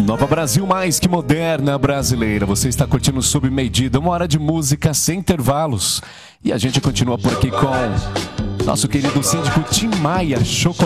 Nova Brasil, mais que moderna brasileira. Você está curtindo Sob Medida, uma hora de música sem intervalos. E a gente continua por aqui com nosso querido síndico Tim Maia, Chocolate.